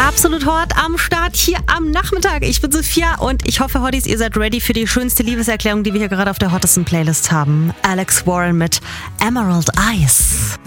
Absolut Hot am Start hier am Nachmittag. Ich bin Sophia und ich hoffe, Hotties, ihr seid ready für die schönste Liebeserklärung, die wir hier gerade auf der hottesten Playlist haben. Alex Warren mit Emerald Eyes.